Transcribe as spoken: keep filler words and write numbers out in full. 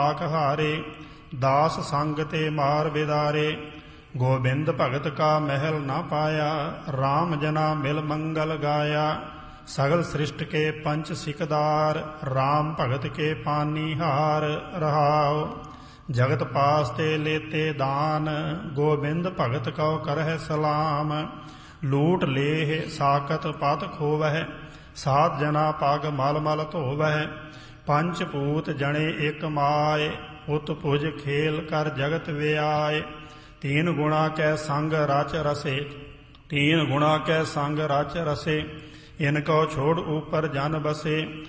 ਆਖ ਹਾਰੇ। ਦਾਸ ਸੰਗ ਤੇ ਮਾਰ ਬਿਦਾਰੇ। ਗੋਬਿੰਦ ਭਗਤ ਕਾ ਮਹਿਲ ਨਾ ਪਾਇਆ। ਰਾਮ ਜਨਾ ਮਿਲ ਮੰਗਲ ਗਾਇਆ। ਸਗਲ ਸ੍ਰਿਸ਼ਟ ਕੇ ਪੰਚ ਸਿਕਦਾਰ। ਰਾਮ ਭਗਤ ਕੇ ਪਾਨੀ ਹਾਰ। ਰਹਾਉ ਜਗਤ ਪਾਸ ਤੇ ਲੇਤੇ ਦਾਨ। ਗੋਬਿੰਦ ਭਗਤ ਕਉ ਕਰਹਿ ਸਲਾਮ। ਲੂਟ ਲੇਹ ਸਾਕਤ ਪਤ ਖੋਵਹਿ। ਸਾਤ ਜਨਾ ਪਗ ਮਲ ਮਲ ਧੋਵਹਿ। ਪੰਚ ਪੂਤ ਜਣੇ ਇਕ ਮਾਏ। ਉਤ ਭੁਜ ਖੇਲ ਕਰ ਜਗਤ ਵਿਆਏ। ਤੀਨ ਗੁਣਾ ਕੈ ਸੰਗ ਰਚ ਰਸੇ। ਤੀਨ ਗੁਣਾ ਕੈ ਸੰਗ ਰਚ ਰਸੇ। ਇਨ ਕਉ ਛੋੜ ਉਪਰ ਜਨ ਬਸੇ।